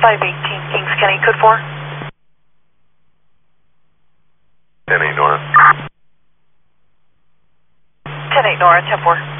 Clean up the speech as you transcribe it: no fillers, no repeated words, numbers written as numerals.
518 Kings County, code 4. 10-8 Nora. 10-8 Nora, 10-4.